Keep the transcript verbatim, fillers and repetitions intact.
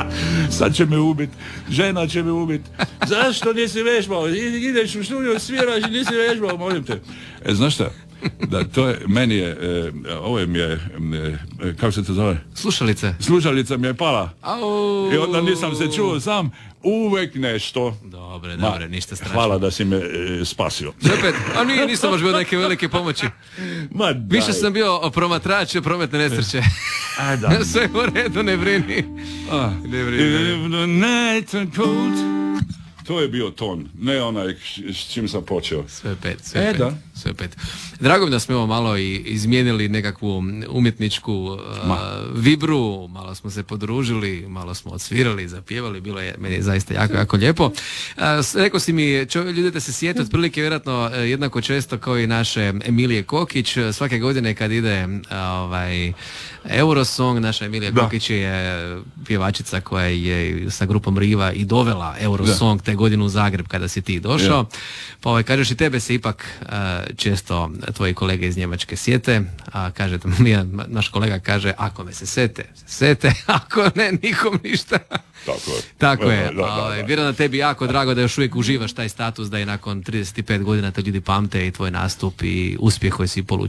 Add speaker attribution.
Speaker 1: Sad će me ubit, žena će me ubit. Zašto nisi vežbao? Ideš u studiju, sviraš i nisi vežbao, molim te. E, znaš šta? Da, to je, meni je, e, ovo je mi je, e, kako se to zove?
Speaker 2: Slušalice.
Speaker 1: Slušalica mi je pala.
Speaker 2: Au.
Speaker 1: I onda nisam se čuo sam, uvek nešto.
Speaker 2: Dobre, dobre, ništa strašno.
Speaker 1: Hvala da si me e, spasio.
Speaker 2: Opet, a nije, nisam baš bio neke velike pomoći.
Speaker 1: Ma daj.
Speaker 2: Više sam bio promatrač prometne nesreće.
Speaker 1: A, da.
Speaker 2: Sve u redu, ne brini.
Speaker 1: A,
Speaker 2: Ne brini.
Speaker 1: the night and cold. To je bio ton, ne onaj s čim sam počeo.
Speaker 2: Sve pet, sve
Speaker 1: E,
Speaker 2: pet.
Speaker 1: da.
Speaker 2: Sve pet. Drago mi da smo ovo malo i izmijenili nekakvu umjetničku uh, vibru, malo smo se podružili, malo smo odsvirali, zapjevali, bilo je meni je zaista jako, jako lijepo. Uh, rekao si mi, čo, ljudi da se sjeti otprilike vjerojatno uh, jednako često kao i naše Emilije Kokić, uh, svake godine kad ide uh, ovaj Eurosong, naša Emilija
Speaker 1: Da.
Speaker 2: Kokić je pjevačica koja je sa grupom Riva i dovela Eurosong te godine u Zagreb kada si ti došao.
Speaker 1: Ja.
Speaker 2: Pa ovaj, kažeš i tebe se ipak uh, često tvoji kolege iz Njemačke sjete, a kaže, naš kolega kaže, ako me se sete, se sete, ako ne, nikom ništa.
Speaker 1: Tako je.
Speaker 2: Tako je.
Speaker 1: Da, da, da,
Speaker 2: Ovaj,
Speaker 1: da.
Speaker 2: vjerujem da tebi jako drago da još uvijek uživaš taj status da i nakon trideset pet godina te ljudi pamte i tvoj nastup i uspjeh koji si polučio.